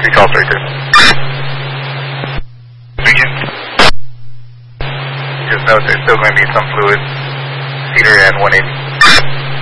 Recall 32. Begin. Just note there's still going to be some fluid. Cedar and 180.